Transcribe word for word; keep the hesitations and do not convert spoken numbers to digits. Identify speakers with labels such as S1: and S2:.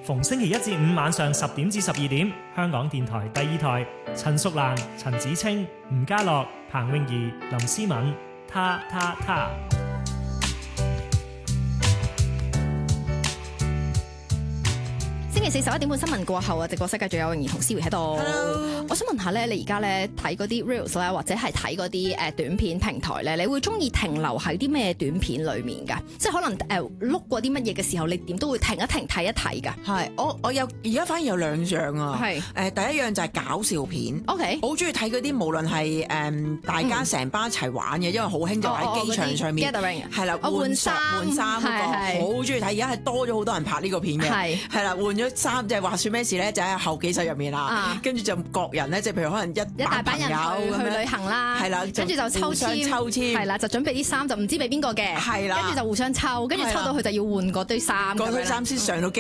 S1: 逢星期一至五晚上十點至十二點，香港電台第二台，陳淑蘭、陳子清、吳家樂、彭詠儀、林思敏，他他他。
S2: 星期四十一點半新聞過後啊，直播室繼續有泳兒同思維喺度。
S3: Hello，
S2: 我想問下咧，你而家咧睇嗰啲 reels 咧，或者係睇嗰啲誒短片平台咧，你會中意停留喺啲咩短片裡面㗎？即係可能誒碌過啲乜嘢嘅時候，你點都會停一停睇一睇㗎。
S3: 係我我有而家反而有兩樣啊。
S2: 係誒、
S3: 呃、第一樣就係搞笑片。
S2: OK，
S3: 我好中意睇嗰啲，無論係誒大家成班一齊玩嘅，因為好興就喺機場上面。係啦，換衫換衫嗰個，好中意睇。而家係多咗好多人拍呢個片嘅。係係啦，換咗衫就係話説咩事咧？就喺後幾室入面啦，跟住就各人咧，即係譬如可能一
S2: 一大班人去去旅行啦，
S3: 係啦，
S2: 跟住就抽籤，
S3: 抽籤
S2: 係啦，就準備啲衫，就唔知俾邊個嘅，
S3: 係啦，
S2: 跟住就互相抽，跟住抽到佢就要換嗰堆衫，
S3: 嗰堆衫先上到機。